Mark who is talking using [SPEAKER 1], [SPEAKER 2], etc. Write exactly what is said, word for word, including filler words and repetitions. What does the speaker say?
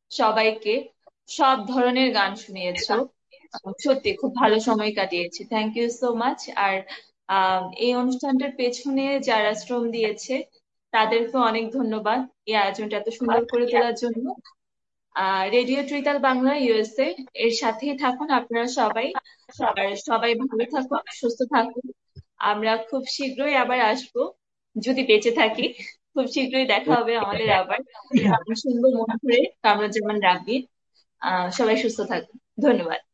[SPEAKER 1] সবাইকে সব ধরনের গান শুনিয়েছো। আহ, সত্যি খুব ভালো সময় কাটিয়েছি, থ্যাংক ইউ সো মাচ। আর আহ, এই অনুষ্ঠানটার পেছনে যারা শ্রম দিয়েছে তাদেরকে অনেক ধন্যবাদ এই আয়োজনটা এত সুন্দর করে তোলার জন্য। আহ রেডিও ট্রিটাল বাংলা ইউএসএ এর সাথেই থাকুন আপনারা সবাই। আর সবাই ভালো থাকুন, সুস্থ থাকুন। আমরা খুব শীঘ্রই আবার আসবো, যদি বেঁচে থাকি। খুব শীঘ্রই দেখা হবে আমাদের আবার। গান শুনবো মন ভরে, কামরুজ্জামান রাব্বি। আহ সবাই সুস্থ থাকুন। ধন্যবাদ।